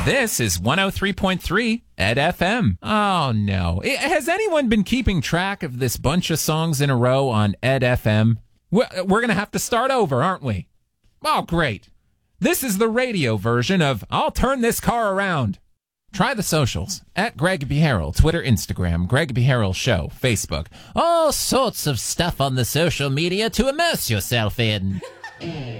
This is 103.3 Ed FM. Oh, no. Has anyone been keeping track of this bunch of songs in a row on Ed FM? We're going to have to start over, aren't we? Oh, great. This is the radio version of I'll Turn This Car Around. Try the socials. At Greg Beharrell, Twitter, Instagram, Greg Beharrell Show, Facebook. All sorts of stuff on the social media to immerse yourself in.